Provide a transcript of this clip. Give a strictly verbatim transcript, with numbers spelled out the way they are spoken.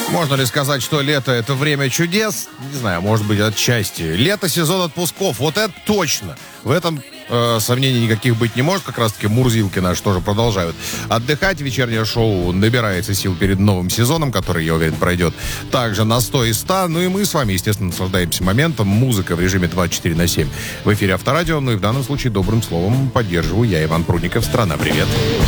Можно ли сказать, что лето — это время чудес? Не знаю, может быть, отчасти. Лето — сезон отпусков. Вот это точно. В этом э, сомнений никаких быть не может. Как раз-таки мурзилки наши тоже продолжают отдыхать. Вечернее шоу набирается сил перед новым сезоном, который, я уверен, пройдет также на сто и сто. Ну и мы с вами, естественно, наслаждаемся моментом. Музыка в режиме двадцать четыре на семь. В эфире Авторадио. Ну и в данном случае добрым словом поддерживаю я, Иван Прудников. Страна, привет.